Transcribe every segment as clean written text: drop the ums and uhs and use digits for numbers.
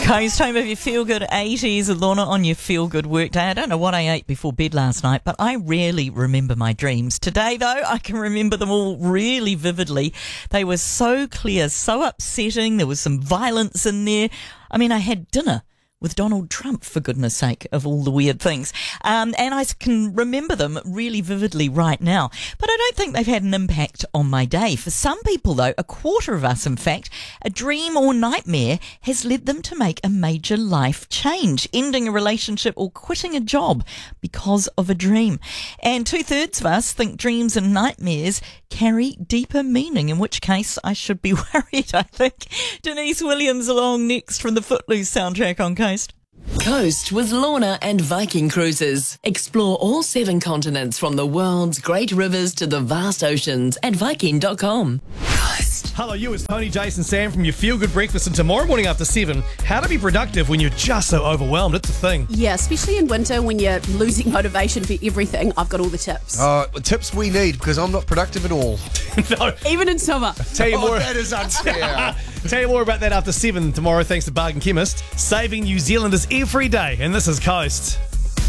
Coast, home of your feel-good 80s. Lorna on your feel-good workday. I don't know what I ate before bed last night, but I rarely remember my dreams. Today, though, I can remember them all really vividly. They were so clear, so upsetting. There was some violence in there. I mean, I had dinner with Donald Trump, for goodness sake, of all the weird things. And I can remember them really vividly right now. But I don't think they've had an impact on my day. For some people, though, a quarter of us, in fact, a dream or nightmare has led them to make a major life change, ending a relationship or quitting a job because of a dream. And 2/3 of us think dreams and nightmares carry deeper meaning, in which case I should be worried, I think. Denise Williams along next from the Footloose soundtrack on Coast. Coast with Lorna and Viking Cruises. Explore all 7 continents from the world's great rivers to the vast oceans at Viking.com. Coast. Hello, you. It's Tony, Jason, Sam from your Feel Good Breakfast. And tomorrow morning after 7, how to be productive when you're just so overwhelmed. It's a thing. Yeah, especially in winter when you're losing motivation for everything. I've got all the tips. Tips we need, because I'm not productive at all. No. Even in summer. Tell you more. That is unfair. Tell you more about that after 7 tomorrow, thanks to Bargain Chemist, saving New Zealanders every day. And this is Coast.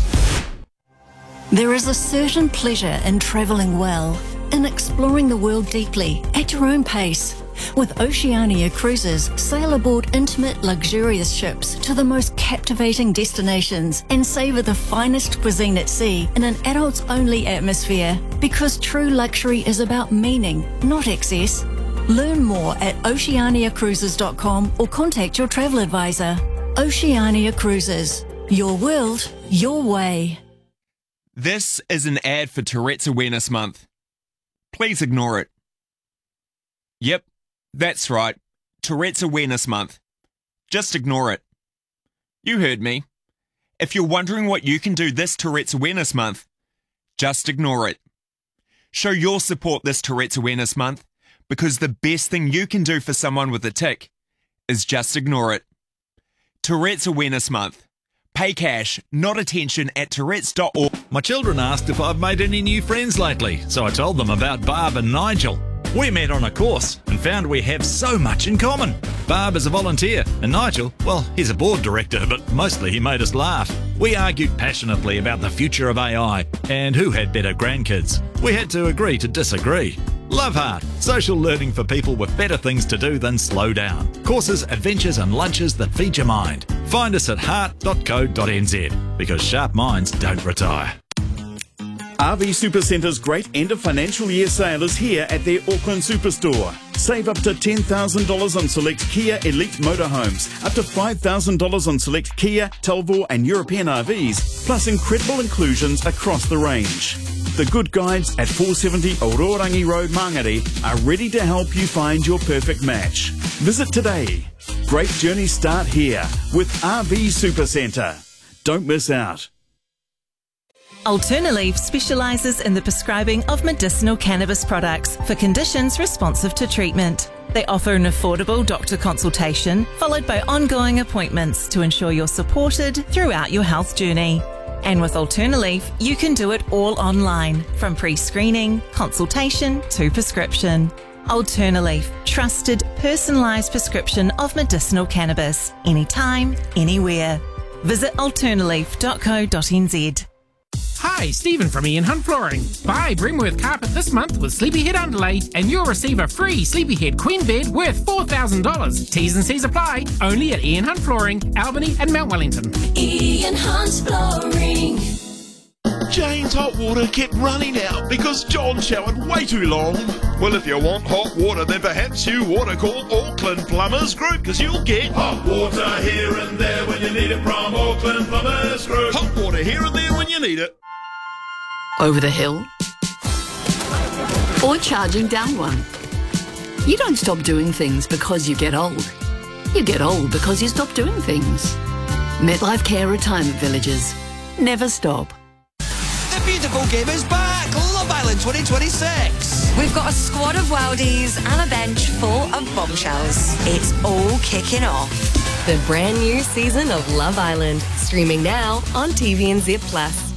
There is a certain pleasure in travelling well, in exploring the world deeply, at your own pace. With Oceania Cruises, sail aboard intimate, luxurious ships to the most captivating destinations and savour the finest cuisine at sea in an adults-only atmosphere. Because true luxury is about meaning, not excess. Learn more at oceaniacruises.com or contact your travel advisor. Oceania Cruises. Your world, your way. This is an ad for Tourette's Awareness Month. Please ignore it. Yep, that's right. Tourette's Awareness Month. Just ignore it. You heard me. If you're wondering what you can do this Tourette's Awareness Month, just ignore it. Show your support this Tourette's Awareness Month, because the best thing you can do for someone with a tic is just ignore it. Tourette's Awareness Month. Pay cash, not attention at tourettes.org. My children asked if I've made any new friends lately, so I told them about Barb and Nigel. We met on a course and found we have so much in common. Barb is a volunteer and Nigel, well, he's a board director, but mostly he made us laugh. We argued passionately about the future of AI and who had better grandkids. We had to agree to disagree. Love Heart, social learning for people with better things to do than slow down. Courses, adventures and lunches that feed your mind. Find us at heart.co.nz, because sharp minds don't retire. RV Supercenter's great end of financial year sale is here at their Auckland Superstore. Save up to $10,000 on select Kia Elite motorhomes, up to $5,000 on select Kia, Talbot and European RVs, plus incredible inclusions across the range. The good guides at 470 Ororangi Road, Mangere are ready to help you find your perfect match. Visit today. Great journeys start here with RV Supercenter. Don't miss out. Alternaleaf specialises in the prescribing of medicinal cannabis products for conditions responsive to treatment. They offer an affordable doctor consultation followed by ongoing appointments to ensure you're supported throughout your health journey. And with Alternaleaf, you can do it all online, from pre-screening, consultation to prescription. Alternaleaf, trusted, personalised prescription of medicinal cannabis, anytime, anywhere. Visit alternaleaf.co.nz. Hi, Stephen from Ian Hunt Flooring. Buy Bremworth carpet this month with Sleepyhead underlay and you'll receive a free Sleepyhead queen bed worth $4,000. T's and C's apply. Only at Ian Hunt Flooring, Albany and Mount Wellington. Ian Hunt Flooring. Jane's hot water kept running out because John showered way too long. Well, if you want hot water, then perhaps you ought to call Auckland Plumbers Group, because you'll get hot water here and there when you need it from Auckland Plumbers Group. Hot water here and there when you need it. Over the hill, or charging down one. You don't stop doing things because you get old. You get old because you stop doing things. MetLife Care Retirement Villages. Never stop. The beautiful game is back! Love Island 2026! We've got a squad of worldies and a bench full of bombshells. It's all kicking off. The brand new season of Love Island, streaming now on TVNZ Plus.